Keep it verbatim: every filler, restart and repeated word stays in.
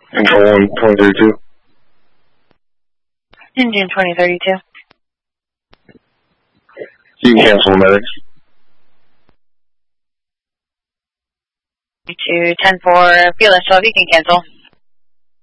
Info one, twenty thirty-two. Engine twenty thirty-two. You can cancel medics. To ten four, Fearless twelve, you can cancel.